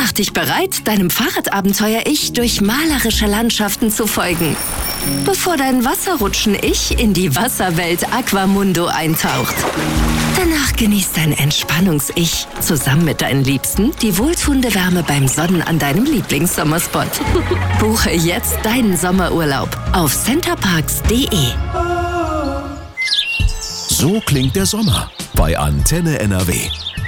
Mach dich bereit, deinem Fahrradabenteuer-Ich durch malerische Landschaften zu folgen, bevor dein Wasserrutschen-Ich in die Wasserwelt Aquamundo eintaucht. Danach genießt dein Entspannungs-Ich zusammen mit deinen Liebsten die wohltuende Wärme beim Sonnen an deinem Lieblingssommerspot. Buche jetzt deinen Sommerurlaub auf centerparks.de. So klingt der Sommer bei Antenne NRW.